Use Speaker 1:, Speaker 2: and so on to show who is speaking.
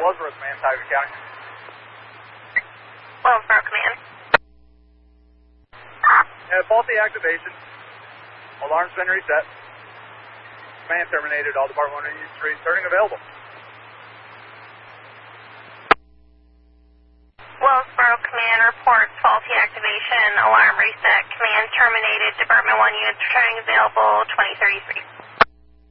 Speaker 1: Wellsboro Command, Tioga County.
Speaker 2: Wellsboro Command.
Speaker 1: Faulty activation. Alarm's been reset. Command terminated. All Department 1 units returning available.
Speaker 2: Wellsboro Command reports faulty activation. Alarm reset. Command terminated. Department 1 units returning available 2033.